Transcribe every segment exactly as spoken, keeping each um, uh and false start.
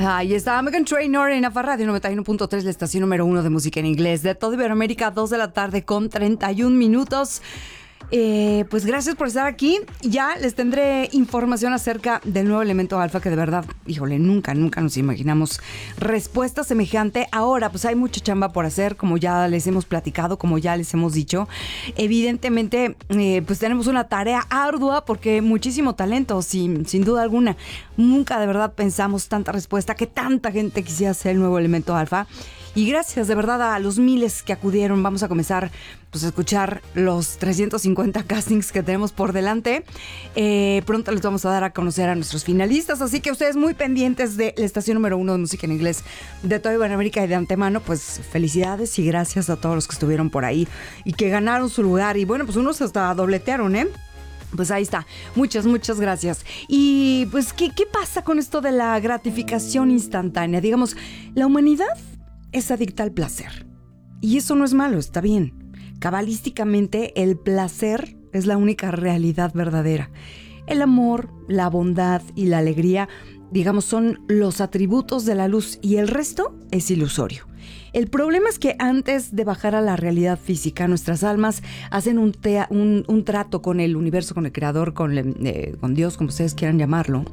Ahí está Meghan Trainor en AFA Radio noventa y uno punto tres, la estación número uno de música en inglés de todo Iberoamérica, dos de la tarde con treinta y un minutos. Eh, pues gracias por estar aquí. Ya les tendré información acerca del nuevo elemento alfa que de verdad, híjole, nunca, nunca nos imaginamos respuesta semejante. Ahora, pues hay mucha chamba por hacer, como ya les hemos platicado, como ya les hemos dicho. Evidentemente, eh, pues tenemos una tarea ardua porque muchísimo talento, sin, sin duda alguna. Nunca de verdad pensamos tanta respuesta, que tanta gente quisiera ser el nuevo elemento alfa. Y gracias de verdad a los miles que acudieron. Vamos a comenzar pues, a escuchar los trescientos cincuenta castings que tenemos por delante. Eh, pronto les vamos a dar a conocer a nuestros finalistas. Así que ustedes muy pendientes de la estación número uno de música en inglés de toda Iberoamérica. Y de antemano, pues felicidades y gracias a todos los que estuvieron por ahí y que ganaron su lugar. Y bueno, pues unos hasta dobletearon, ¿eh? Pues ahí está. Muchas, muchas gracias. Y pues, ¿qué, qué pasa con esto de la gratificación instantánea? Digamos, la humanidad es adicta al placer. Y eso no es malo, está bien. Cabalísticamente, el placer es la única realidad verdadera. El amor, la bondad y la alegría, digamos, son los atributos de la luz y el resto es ilusorio. El problema es que antes de bajar a la realidad física, nuestras almas hacen un, tea, un, un trato con el universo, con el creador, con, eh, con Dios, como ustedes quieran llamarlo.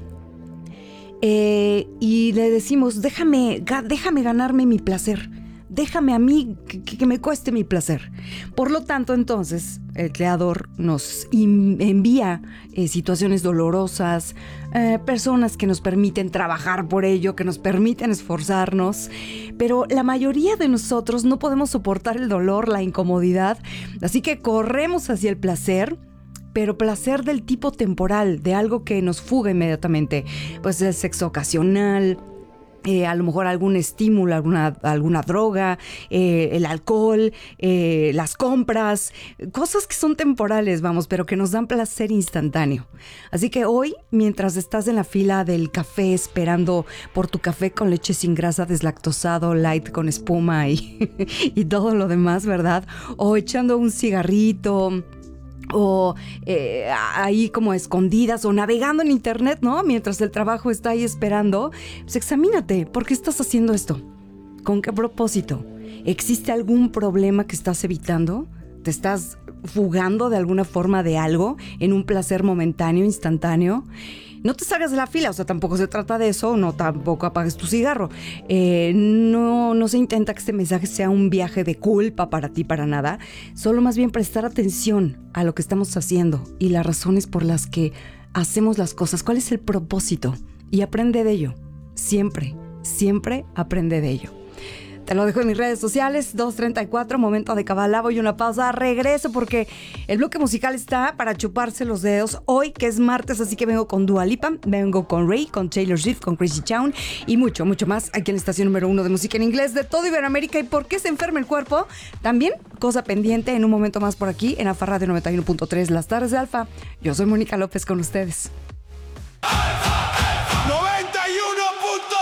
Eh, y le decimos, déjame, déjame ganarme mi placer, déjame a mí que, que me cueste mi placer. Por lo tanto, entonces, el creador nos envía eh, situaciones dolorosas, eh, personas que nos permiten trabajar por ello, que nos permiten esforzarnos, pero la mayoría de nosotros no podemos soportar el dolor, la incomodidad, así que corremos hacia el placer, pero placer del tipo temporal, de algo que nos fuga inmediatamente. Pues el sexo ocasional, eh, a lo mejor algún estímulo, alguna, alguna droga, eh, el alcohol, eh, las compras, cosas que son temporales, vamos, pero que nos dan placer instantáneo. Así que hoy, mientras estás en la fila del café esperando por tu café con leche sin grasa, deslactosado, light con espuma y, y todo lo demás, ¿verdad? O echando un cigarrito, o eh, ahí como escondidas o navegando en internet, ¿no? Mientras el trabajo está ahí esperando, pues examínate, ¿por qué estás haciendo esto? ¿Con qué propósito? ¿Existe algún problema que estás evitando? ¿Te estás fugando de alguna forma de algo en un placer momentáneo, instantáneo? No te salgas de la fila, o sea, tampoco se trata de eso, no tampoco apagues tu cigarro. Eh, no, no se intenta que este mensaje sea un viaje de culpa para ti, para nada. Solo más bien prestar atención a lo que estamos haciendo y las razones por las que hacemos las cosas. ¿Cuál es el propósito? Y aprende de ello. Siempre, siempre aprende de ello. Te lo dejo en mis redes sociales, dos treinta y cuatro, momento de cabala, voy a una pausa, regreso porque el bloque musical está para chuparse los dedos hoy, que es martes, así que vengo con Dua Lipa, vengo con Rey, con Taylor Swift, con Crazy Town y mucho, mucho más aquí en la estación número uno de música en inglés de todo Iberoamérica. ¿Y por qué se enferma el cuerpo? También, cosa pendiente en un momento más por aquí en AFA Radio noventa y uno punto tres, las tardes de Alfa. Yo soy Mónica López con ustedes.